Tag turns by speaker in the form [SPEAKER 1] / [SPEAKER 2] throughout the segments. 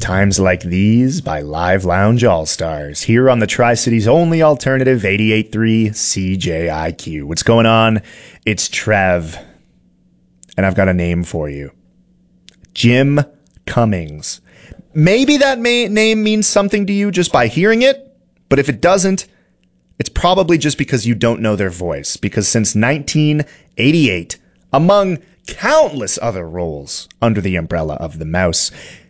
[SPEAKER 1] Times Like These by Live Lounge All-Stars, here on the Tri-Cities only alternative 88.3 CJIQ. What's going on? It's Trev, and I've got a name for you. Jim Cummings. Maybe that name means something to you just by hearing it, but if it doesn't, it's probably just because you don't know their voice, because since 1988, among countless other roles under the umbrella of the mouse,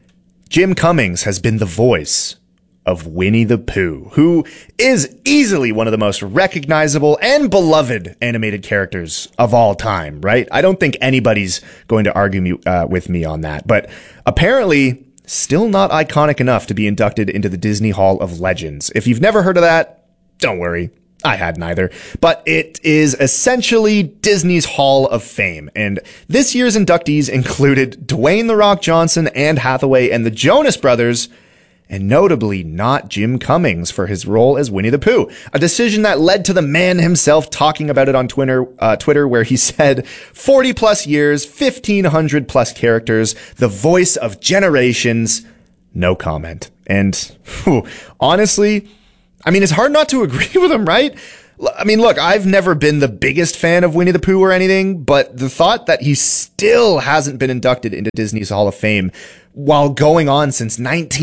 [SPEAKER 1] Jim Cummings has been the voice of Winnie the Pooh, who is easily one of the most recognizable and beloved animated characters of all time, right? I don't think anybody's going to argue with me on that, but apparently still not iconic enough to be inducted into the Disney Hall of Legends. If you've never heard of that, don't worry. I hadn't either, but it is essentially Disney's Hall of Fame. And this year's inductees included Dwayne "The Rock" Johnson, Anne Hathaway, and the Jonas Brothers, and notably not Jim Cummings for his role as Winnie the Pooh, a decision that led to the man himself talking about it on Twitter, where he said, 40 plus years, 1,500 plus characters, the voice of generations, no comment. And honestly, I mean, it's hard not to agree with him, right? I mean, look, I've never been the biggest fan of Winnie the Pooh or anything, but the thought that he still hasn't been inducted into Disney's Hall of Fame while going on since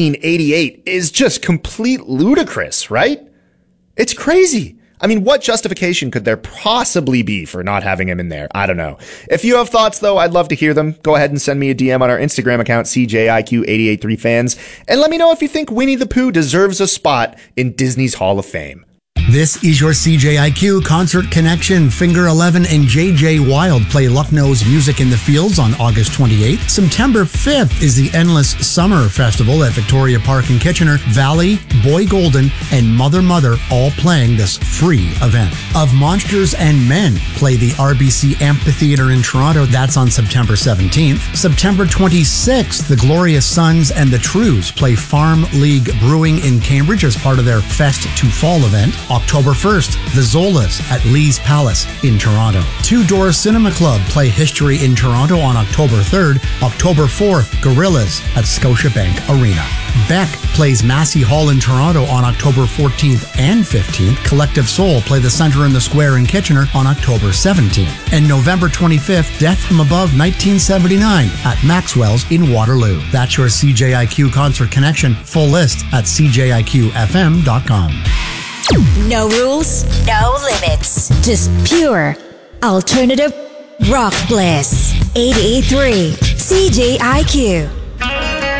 [SPEAKER 1] 1988 is just complete ludicrous, right? It's crazy. I mean, what justification could there possibly be for not having him in there? I don't know. If you have thoughts, though, I'd love to hear them. Go ahead and send me a DM on our Instagram account, CJIQ883fans, and let me know if you think Winnie the Pooh deserves a spot in Disney's Hall of Fame.
[SPEAKER 2] This is your CJIQ Concert Connection. Finger 11 and JJ Wild play Lucknow's Music in the Fields on August 28th. September 5th is the Endless Summer Festival at Victoria Park in Kitchener. Valley, Boy Golden, and Mother Mother all playing this free event. Of Monsters and Men play the RBC Amphitheatre in Toronto. That's on September 17th. September 26th, the Glorious Sons and the Trues play Farm League Brewing in Cambridge as part of their Fest to Fall event. October 1st, the Zolas at Lee's Palace in Toronto. Two Door Cinema Club play History in Toronto on October 3rd. October 4th, Gorillas at Scotiabank Arena. Beck plays Massey Hall in Toronto on October 14th and 15th. Collective Soul play the Centre in the Square in Kitchener on October 17th. And November 25th, Death from Above 1979 at Maxwell's in Waterloo. That's your CJIQ Concert Connection. Full list at cjiqfm.com.
[SPEAKER 3] No rules, no limits. Just pure alternative rock bliss. 88.3 CJIQ.